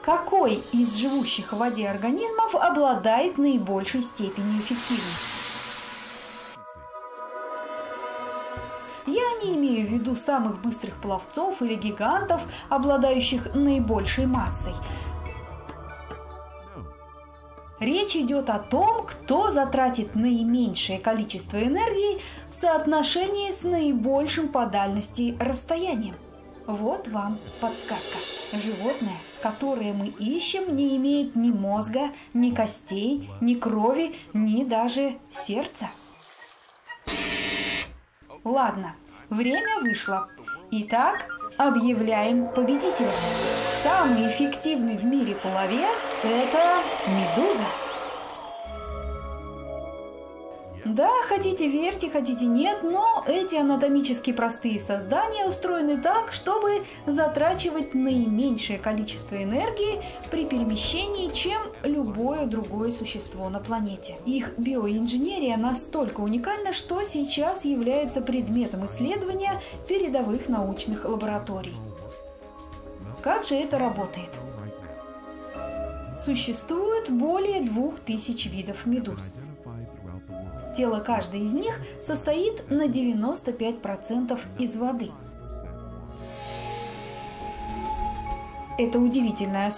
Какой из живущих в воде организмов обладает наибольшей степенью эффективности? Я не имею в виду самых быстрых пловцов или гигантов, обладающих наибольшей массой. Речь идет о том, кто затратит наименьшее количество энергии в соотношении с наибольшим по дальности расстоянием. Вот вам подсказка. Животное, которое мы ищем, не имеет ни мозга, ни костей, ни крови, ни даже сердца. Ладно, время вышло. Итак, объявляем победителя. Самый эффективный в мире пловец – это медуза. Да, хотите верьте, хотите нет, но эти анатомически простые создания устроены так, чтобы затрачивать наименьшее количество энергии при перемещении, чем любое другое существо на планете. Их биоинженерия настолько уникальна, что сейчас является предметом исследования передовых научных лабораторий. Как же это работает? Существует более 2000 видов медуз. Тело каждой из них состоит на 95% из воды. Это удивительная